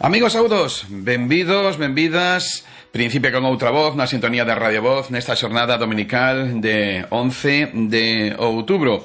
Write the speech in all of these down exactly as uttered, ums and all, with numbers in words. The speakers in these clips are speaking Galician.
Amigos saudos, benvidos, benvidas. Principia con outra voz na sintonía de Radio Voz nesta xornada dominical de once de outubro.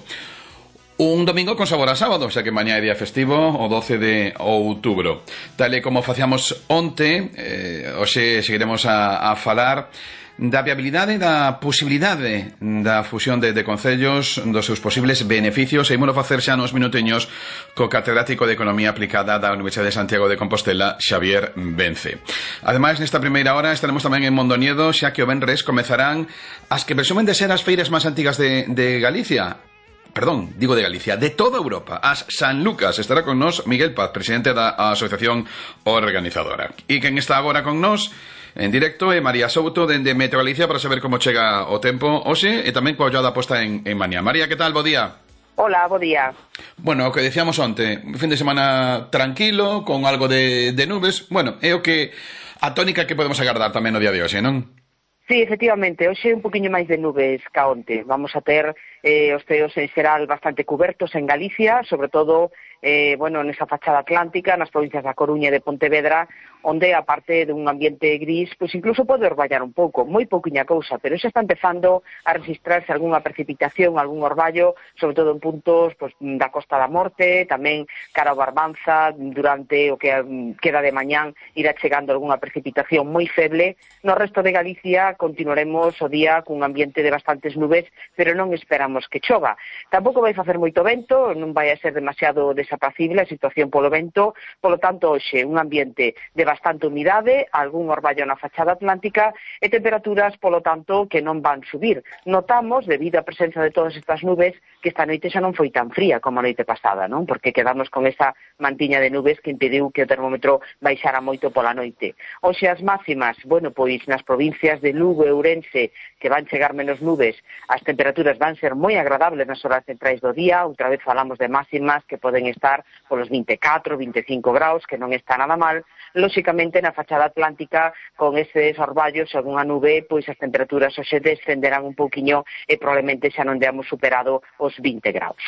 Un domingo con sabor a sábado, xa que mañá é día festivo, o doce de outubro. Tal e como facíamos onte, eh, hoxe seguiremos a, a falar da viabilidade, da posibilidade da fusión de, de concellos, dos seus posibles beneficios, e ímolo facer xa nos minutiños co catedrático de Economía Aplicada da Universidade de Santiago de Compostela, Xavier Vence. Ademais, nesta primeira hora estaremos tamén en Mondoñedo, xa que o venres comezarán as que presumen de ser as feiras máis antigas de, de Galicia. Perdón, digo de Galicia, de toda Europa, as San Lucas. Estará con nos Miguel Paz, presidente da Asociación Organizadora. E quen está agora con nos en directo é María Souto dende Meteo Galicia para saber como chega o tempo hoxe e tamén coa ollada posta en, en Mañá. María, que tal? Bo día. Hola, bo día. Bueno, o que decíamos onte, fin de semana tranquilo, con algo de, de nubes. Bueno, é o que a tónica que podemos agardar tamén no día de hoxe, non? Sí, efectivamente, hoxe un poquinho máis de nubes ca onte. Vamos a ter eh, os ceos en xeral bastante cubertos en Galicia, sobre todo eh, bueno, nesa fachada atlántica, nas provincias da Coruña e de Pontevedra, onde, aparte de un ambiente gris, pois incluso pode orballar un pouco, moi pouquiña cousa, pero xa está empezando a registrarse algunha precipitación, algún orballo, sobre todo en puntos pois, da Costa da Morte, tamén cara ao Barbanza, durante o que queda de mañán irá chegando algunha precipitación moi feble. No resto de Galicia continuaremos o día cun ambiente de bastantes nubes, pero non esperamos que chova. Tampouco vai facer moito vento, non vai a ser demasiado desapacible a situación polo vento, polo tanto, hoxe, un ambiente de bastante humidade, algún orballo na fachada atlántica e temperaturas, polo tanto, que non van subir. Notamos, debido á presenza de todas estas nubes, que esta noite xa non foi tan fría como a noite pasada, non? Porque quedamos con esa mantiña de nubes que impediu que o termómetro baixara moito pola noite. Hoxe as máximas, bueno, pois nas provincias de Lugo e Ourense, que van chegar menos nubes, as temperaturas van ser moi agradables nas horas centrais do día. Outra vez falamos de máximas que poden estar polos vinte e catro, vinte e cinco graus, que non está nada mal. Lóxicamente, na fachada atlántica, con eses orballos e algunha nube, pois as temperaturas hoxe descenderán un pouquiño e probablemente xa non deamos superado os vinte graus.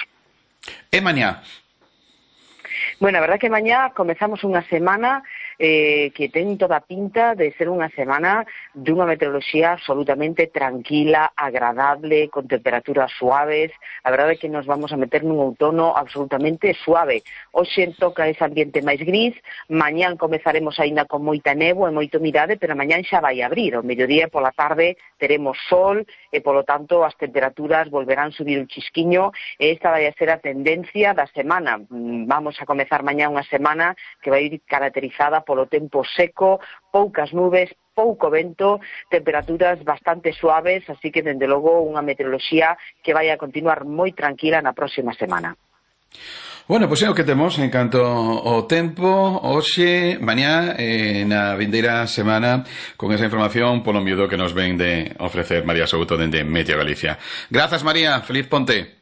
E mañá? Bueno, a verdade que mañá comezamos unha semana eh, que ten toda a pinta de ser unha semana dunha meteoroloxía absolutamente tranquila, agradable, con temperaturas suaves. A verdade é que nos vamos a meter nun outono absolutamente suave. Hoxe toca ese ambiente máis gris, mañán comezaremos aínda con moita néboa e moita humidade, pero mañán xa vai abrir. O mediodía e pola tarde teremos sol e, polo tanto, as temperaturas volverán subir un chisquiño e esta vai a ser a tendencia da semana. Vamos a comezar mañá unha semana que vai ir caracterizada polo tempo seco, poucas nubes, pouco vento, temperaturas bastante suaves, así que, dende logo, unha meteoroloxía que vai a continuar moi tranquila na próxima semana. Bueno, pois é o que temos en canto ao tempo hoxe, mañá e na vindeira semana con esa información polo miúdo que nos ven de ofrecer María Souto dende Meteo Galicia. Grazas, María, feliz ponte.